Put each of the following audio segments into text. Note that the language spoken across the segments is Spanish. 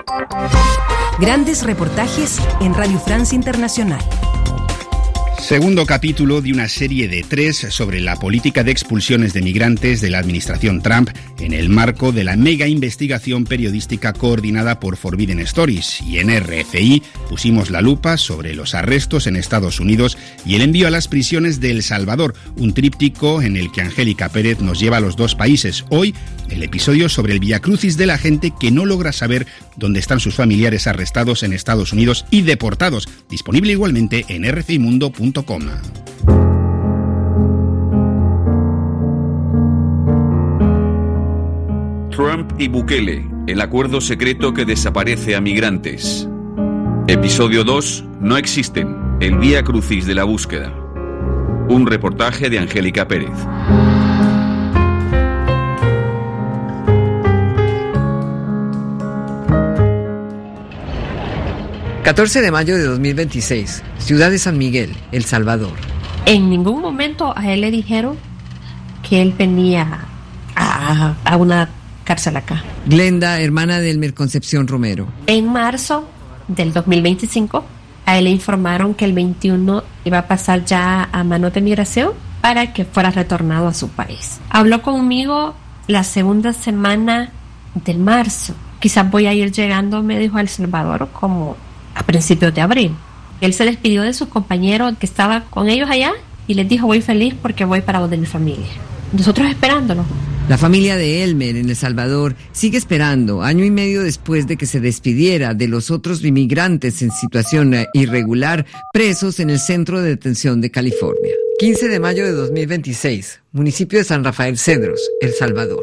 Grandes reportajes en Radio France Internacional. Segundo capítulo de una serie de 3 sobre la política de expulsiones de migrantes de la administración Trump en el marco de la mega investigación periodística coordinada por Forbidden Stories. Y en RFI pusimos la lupa sobre los arrestos en Estados Unidos y el envío a las prisiones de El Salvador, un tríptico en el que Angélica Pérez nos lleva a los dos países. Hoy, el episodio sobre el viacrucis de la gente que no logra saber dónde están sus familiares arrestados en Estados Unidos y deportados. Disponible igualmente en rfimundo.com. Trump y Bukele, el acuerdo secreto que desaparece a migrantes. Episodio 2, no existen, el vía crucis de la búsqueda. Un reportaje de Angélica Pérez. ...14 de mayo de 2026... Ciudad de San Miguel, El Salvador. En ningún momento a él le dijeron... ...que él venía a una cárcel acá. Glenda, hermana de Elmer Concepción Romero. En marzo del 2025... ...a él le informaron que el 21... ...iba a pasar ya a manos de migración... ...para que fuera retornado a su país. Habló conmigo la segunda semana del marzo. Quizás voy a ir llegando, me dijo, a El Salvador como... a principios de abril. Él se despidió de sus compañeros que estaban con ellos allá y les dijo: voy feliz porque voy para donde mi familia. Nosotros esperándolo. La familia de Elmer en El Salvador sigue esperando, año y medio después de que se despidiera de los otros inmigrantes en situación irregular presos en el centro de detención de California. 15 de mayo de 2026, municipio de San Rafael Cedros, El Salvador.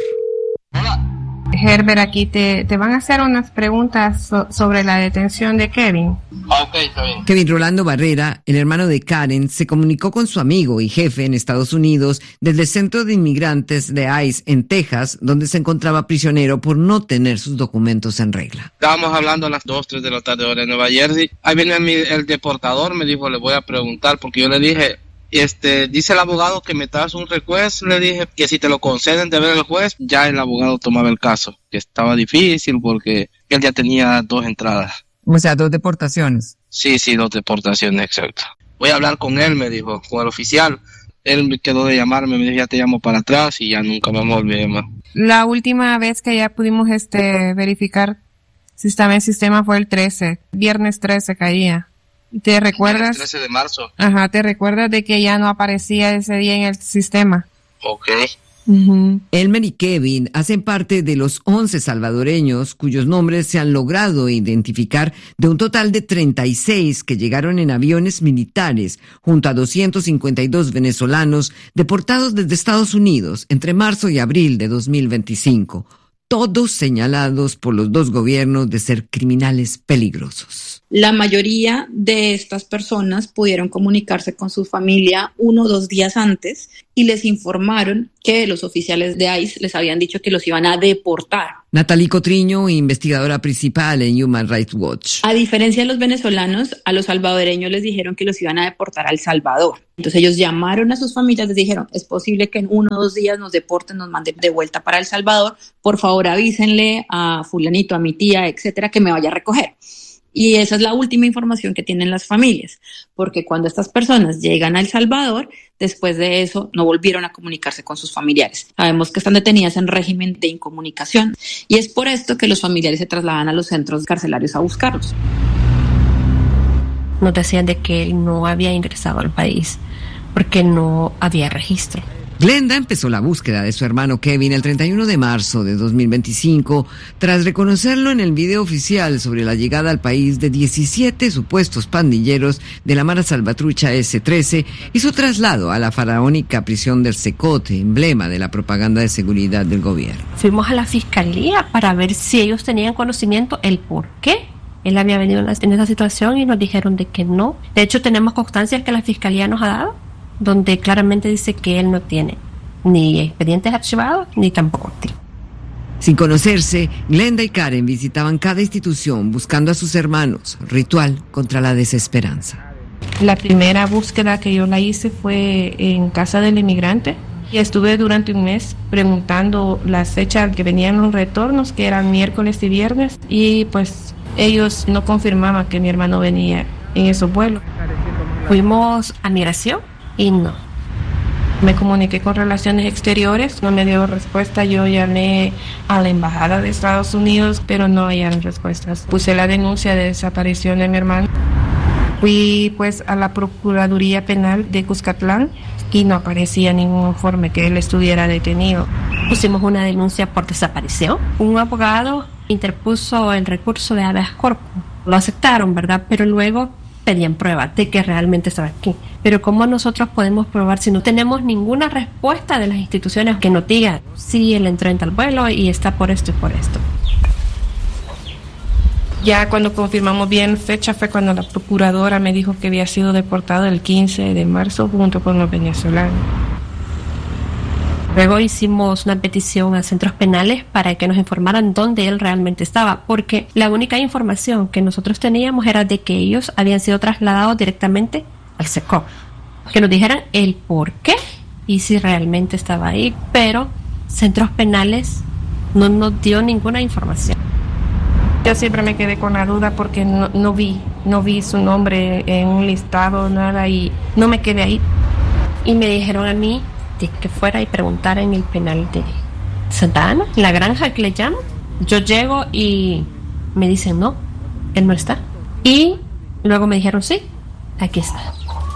Herbert, aquí te van a hacer unas preguntas sobre la detención de Kevin. Ok, está bien. Kevin Rolando Barrera, el hermano de Karen, se comunicó con su amigo y jefe en Estados Unidos desde el centro de inmigrantes de ICE en Texas, donde se encontraba prisionero por no tener sus documentos en regla. Estábamos hablando a las 2, 3 de la tarde hora de Nueva Jersey. Ahí viene el deportador, me dijo, le voy a preguntar, porque yo le dije... dice el abogado que me das un request, le dije que si te lo conceden de ver el juez, ya el abogado tomaba el caso, que estaba difícil porque él ya tenía 2 entradas. O sea, 2 deportaciones. Sí, 2 deportaciones, exacto. Voy a hablar con él, me dijo, con el oficial. Él me quedó de llamarme, me dijo, ya te llamo para atrás y ya nunca me volví a llamar. La última vez que ya pudimos verificar si estaba en sistema fue el 13, viernes 13 caía. ¿Te recuerdas? El 13 de marzo. Ajá, ¿te recuerdas de que ya no aparecía ese día en el sistema? Ok. Uh-huh. Elmer y Kevin hacen parte de los 11 salvadoreños cuyos nombres se han logrado identificar de un total de 36 que llegaron en aviones militares junto a 252 venezolanos deportados desde Estados Unidos entre marzo y abril de 2025. Todos señalados por los 2 gobiernos de ser criminales peligrosos. La mayoría de estas personas pudieron comunicarse con su familia 1 o 2 días antes y les informaron que los oficiales de ICE les habían dicho que los iban a deportar. Natalie Cotriño, investigadora principal en Human Rights Watch. A diferencia de los venezolanos, a los salvadoreños les dijeron que los iban a deportar a El Salvador. Entonces ellos llamaron a sus familias, les dijeron, es posible que en 1 o 2 días nos deporten, nos manden de vuelta para El Salvador. Por favor, avísenle a fulanito, a mi tía, etcétera, que me vaya a recoger. Y esa es la última información que tienen las familias, porque cuando estas personas llegan a El Salvador, después de eso no volvieron a comunicarse con sus familiares. Sabemos que están detenidas en régimen de incomunicación y es por esto que los familiares se trasladan a los centros carcelarios a buscarlos. Nos decían de que él no había ingresado al país porque no había registro. Glenda empezó la búsqueda de su hermano Kevin el 31 de marzo de 2025, tras reconocerlo en el video oficial sobre la llegada al país de 17 supuestos pandilleros de la Mara Salvatrucha S-13 y su traslado a la faraónica prisión del Secote, emblema de la propaganda de seguridad del gobierno. Fuimos a la fiscalía para ver si ellos tenían conocimiento el por qué él había venido en esa situación y nos dijeron de que no. De hecho, tenemos constancias que la fiscalía nos ha dado, donde claramente dice que él no tiene ni expedientes archivados ni tampoco activos. Sin conocerse, Glenda y Karen visitaban cada institución buscando a sus hermanos, ritual contra la desesperanza. La primera búsqueda que yo la hice fue en casa del inmigrante y estuve durante un mes preguntando las fechas que venían los retornos, que eran miércoles y viernes, y pues Ellos no confirmaban que mi hermano venía en esos vuelos. Fuimos a migración y no. Me comuniqué con Relaciones Exteriores, no me dio respuesta. Yo llamé a la Embajada de Estados Unidos, pero no hallaron respuestas. Puse la denuncia de desaparición de mi hermano. Fui pues a la Procuraduría Penal de Cuscatlán y no aparecía ningún informe que él estuviera detenido. Pusimos una denuncia por desaparición. Un abogado interpuso el recurso de habeas corpus. Lo aceptaron, ¿verdad? Pero luego pedían pruebas de que realmente estaba aquí. Pero ¿cómo nosotros podemos probar si no tenemos ninguna respuesta de las instituciones que nos digan sí, él entró en tal vuelo y está por esto y por esto? Ya cuando confirmamos bien fecha fue cuando la procuradora me dijo que había sido deportado el 15 de marzo junto con los venezolanos. Luego hicimos una petición a centros penales para que nos informaran dónde él realmente estaba, porque la única información que nosotros teníamos era de que ellos habían sido trasladados directamente al SECOP. Que nos dijeran el por qué y si realmente estaba ahí, pero centros penales no nos dio ninguna información. Yo siempre me quedé con la duda porque no vi su nombre en un listado, nada, y no me quedé ahí. Y me dijeron a mí de que fuera y preguntara en el penal de Santa Ana, la granja que le llaman. Yo llego y me dicen no, él no está. Y luego me dijeron sí, aquí está.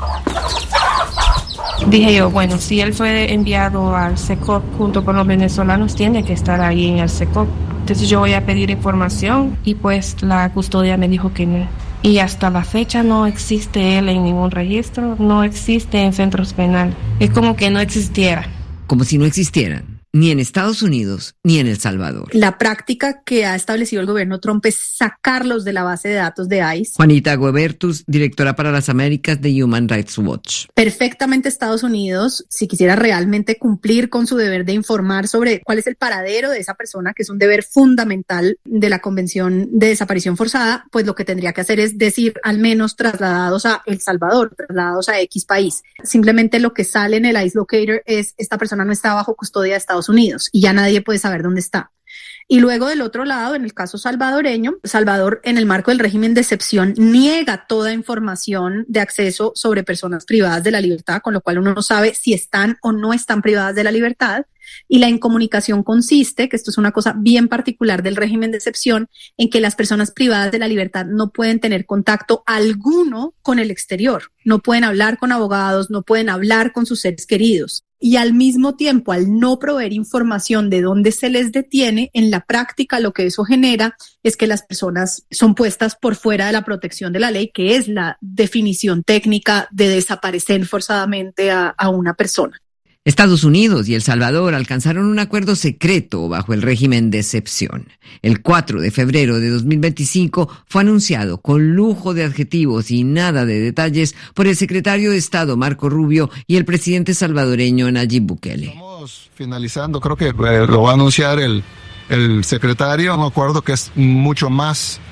Dije yo, bueno, si él fue enviado al SECOP junto con los venezolanos, tiene que estar ahí en el SECOP. Entonces yo voy a pedir información y pues la custodia me dijo que no. Y hasta la fecha no existe él en ningún registro, no existe en centros penales. Es como que no existiera. Como si no existieran, ni en Estados Unidos ni en El Salvador. La práctica que ha establecido el gobierno Trump es sacarlos de la base de datos de ICE. Juanita Guebertus, directora para las Américas de Human Rights Watch. Perfectamente Estados Unidos, si quisiera realmente cumplir con su deber de informar sobre cuál es el paradero de esa persona, que es un deber fundamental de la Convención de Desaparición Forzada, pues lo que tendría que hacer es decir al menos trasladados a El Salvador, trasladados a X país. Simplemente lo que sale en el ICE Locator es esta persona no está bajo custodia de Estados Unidos y ya nadie puede saber dónde está. Y luego del otro lado, en el caso salvadoreño, Salvador, en el marco del régimen de excepción, niega toda información de acceso sobre personas privadas de la libertad, con lo cual uno no sabe si están o no están privadas de la libertad. Y la incomunicación consiste, que esto es una cosa bien particular del régimen de excepción, en que las personas privadas de la libertad no pueden tener contacto alguno con el exterior, no pueden hablar con abogados, no pueden hablar con sus seres queridos. Y al mismo tiempo, al no proveer información de dónde se les detiene, en la práctica lo que eso genera es que las personas son puestas por fuera de la protección de la ley, que es la definición técnica de desaparecer forzadamente a una persona. Estados Unidos y El Salvador alcanzaron un acuerdo secreto bajo el régimen de excepción. El 4 de febrero de 2025 fue anunciado con lujo de adjetivos y nada de detalles por el secretario de Estado Marco Rubio y el presidente salvadoreño Nayib Bukele. Estamos finalizando, creo que lo va a anunciar el secretario, un acuerdo que es mucho más,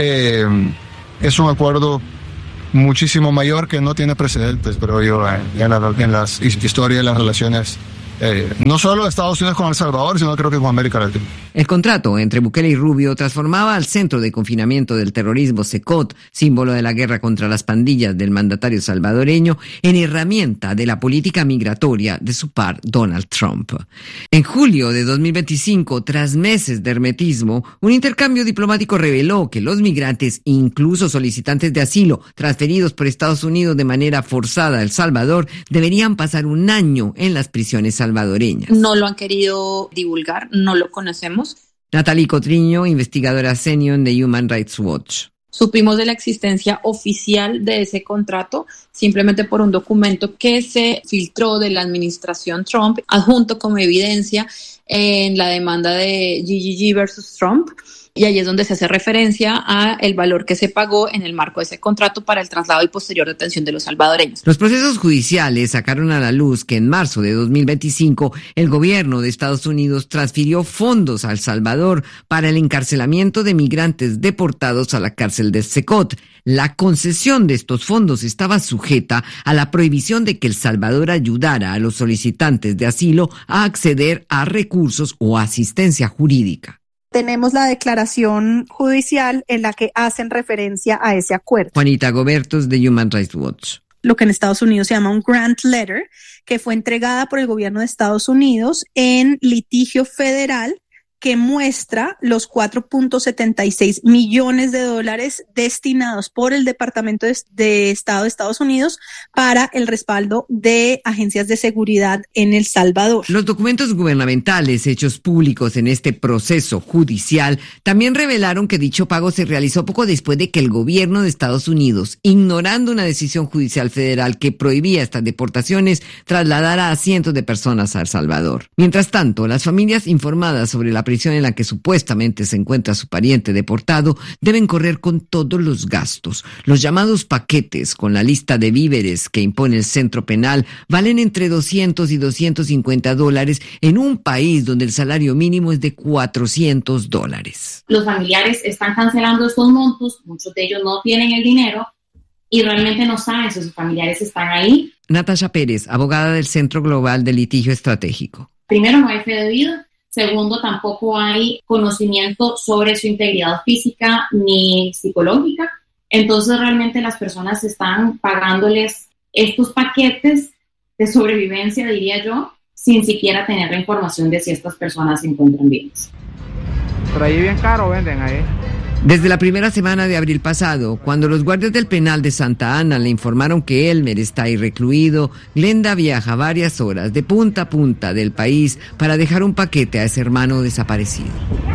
es un acuerdo muchísimo mayor que no tiene precedentes, pero yo en las historias de las relaciones no solo de Estados Unidos con El Salvador, sino creo que con América Latina. El contrato entre Bukele y Rubio transformaba al Centro de Confinamiento del Terrorismo, CECOT, símbolo de la guerra contra las pandillas del mandatario salvadoreño, en herramienta de la política migratoria de su par Donald Trump. En julio de 2025, tras meses de hermetismo, un intercambio diplomático reveló que los migrantes, incluso solicitantes de asilo, transferidos por Estados Unidos de manera forzada a El Salvador, deberían pasar un año en las prisiones salvadoreñas. No lo han querido divulgar, no lo conocemos. Natalie Cotriño, investigadora senior de Human Rights Watch. Supimos de la existencia oficial de ese contrato simplemente por un documento que se filtró de la administración Trump, adjunto como evidencia en la demanda de GGG versus Trump. Y ahí es donde se hace referencia a el valor que se pagó en el marco de ese contrato para el traslado y posterior detención de los salvadoreños. Los procesos judiciales sacaron a la luz que en marzo de 2025 el gobierno de Estados Unidos transfirió fondos a El Salvador para el encarcelamiento de migrantes deportados a la cárcel de CECOT. La concesión de estos fondos estaba sujeta a la prohibición de que El Salvador ayudara a los solicitantes de asilo a acceder a recursos o asistencia jurídica. tenemos la declaración judicial en la que hacen referencia a ese acuerdo. Juanita Gobertos, de Human Rights Watch. Lo que en Estados Unidos se llama un grant letter, que fue entregada por el gobierno de Estados Unidos en litigio federal, que muestra los $4.76 millones destinados por el Departamento de Estado de Estados Unidos para el respaldo de agencias de seguridad en El Salvador. Los documentos gubernamentales hechos públicos en este proceso judicial también revelaron que dicho pago se realizó poco después de que el gobierno de Estados Unidos, ignorando una decisión judicial federal que prohibía estas deportaciones, trasladara a cientos de personas a El Salvador. Mientras tanto, las familias informadas sobre la prisión en la que supuestamente se encuentra su pariente deportado deben correr con todos los gastos. Los llamados paquetes con la lista de víveres que impone el centro penal valen entre $200 y $250 en un país donde el salario mínimo es de $400. Los familiares están cancelando estos montos, muchos de ellos no tienen el dinero y realmente no saben si sus familiares están ahí. Natasha Pérez, abogada del Centro Global de Litigio Estratégico. Primero, no hay fe de vida. Segundo, tampoco hay conocimiento sobre su integridad física ni psicológica. Entonces, realmente las personas están pagándoles estos paquetes de sobrevivencia, diría yo, sin siquiera tener la información de si estas personas se encuentran vivas. Pero ahí bien caro venden ahí. Desde la primera semana de abril pasado, cuando los guardias del penal de Santa Ana le informaron que Elmer está ahí recluido, Glenda viaja varias horas de punta a punta del país para dejar un paquete a ese hermano desaparecido.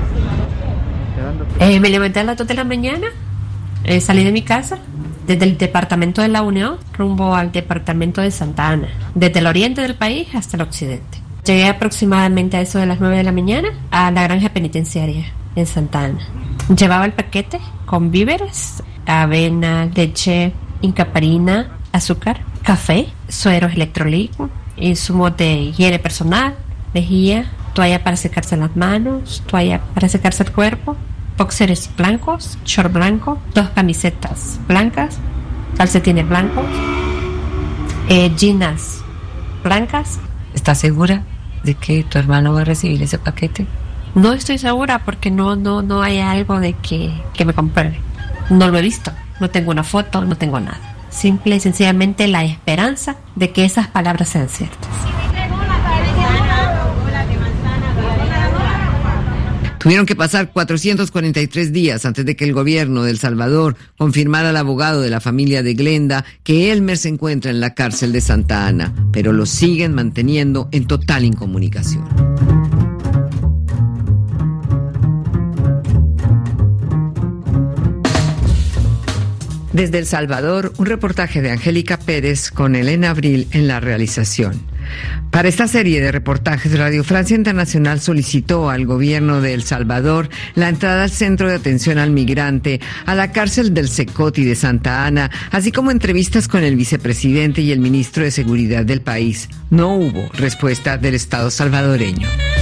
Me levanté a las 2 de la mañana, salí de mi casa, desde el departamento de La Unión, rumbo al departamento de Santa Ana, desde el oriente del país hasta el occidente. Llegué aproximadamente a eso de las 9 de la mañana a la granja penitenciaria en Santa Ana. Llevaba el paquete con víveres, avena, leche, incaparina, azúcar, café, sueros electrolíticos, insumos de higiene personal, lejía, toalla para secarse las manos, toalla para secarse el cuerpo, boxers blancos, short blanco, 2 camisetas blancas, calcetines blancos, jeans blancas. ¿Estás segura de que tu hermano va a recibir ese paquete? No estoy segura porque no hay algo de que me compruebe. No lo he visto, no tengo una foto, no tengo nada. Simple y sencillamente la esperanza de que esas palabras sean ciertas. Tuvieron que pasar 443 días antes de que el gobierno de El Salvador confirmara al abogado de la familia de Glenda que Elmer se encuentra en la cárcel de Santa Ana, pero lo siguen manteniendo en total incomunicación. Desde El Salvador, un reportaje de Angélica Pérez con Elena Abril en la realización. Para esta serie de reportajes, Radio Francia Internacional solicitó al gobierno de El Salvador la entrada al Centro de Atención al Migrante, a la cárcel del Secoti de Santa Ana, así como entrevistas con el vicepresidente y el ministro de Seguridad del país. No hubo respuesta del Estado salvadoreño.